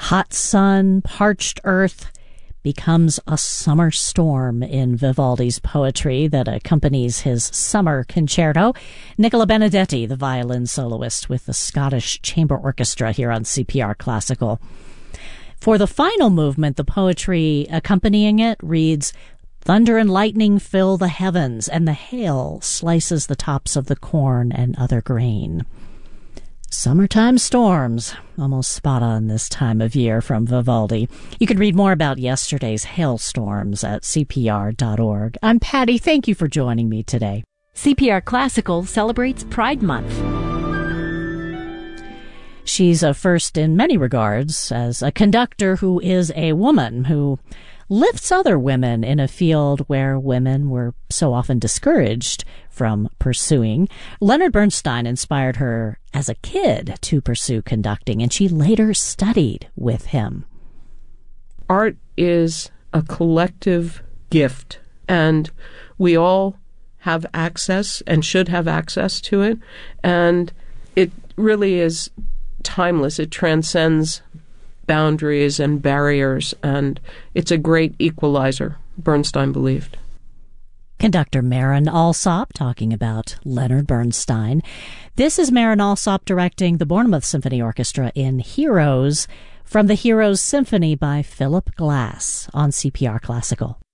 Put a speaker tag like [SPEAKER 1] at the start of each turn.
[SPEAKER 1] Hot sun, parched earth becomes a summer storm in Vivaldi's poetry that accompanies his summer concerto. Nicola Benedetti, the violin soloist with the Scottish Chamber Orchestra here on CPR Classical. For the final movement, the poetry accompanying it reads, "Thunder and lightning fill the heavens, and the hail slices the tops of the corn and other grain." Summertime storms, almost spot on this time of year from Vivaldi. You can read more about yesterday's hailstorms at CPR.org. I'm Patty. Thank you for joining me today.
[SPEAKER 2] CPR Classical celebrates Pride Month.
[SPEAKER 1] She's a first in many regards as a conductor who is a woman who lifts other women in a field where women were so often discouraged from pursuing. Leonard Bernstein inspired her as a kid to pursue conducting, and she later studied with him.
[SPEAKER 3] Art is a collective gift, and we all have access and should have access to it, and it really is timeless. It transcends boundaries and barriers, and it's a great equalizer, Bernstein believed.
[SPEAKER 1] Conductor Marin Alsop talking about Leonard Bernstein. This is Marin Alsop directing the Bournemouth Symphony Orchestra in Heroes from the Heroes Symphony by Philip Glass on CPR Classical.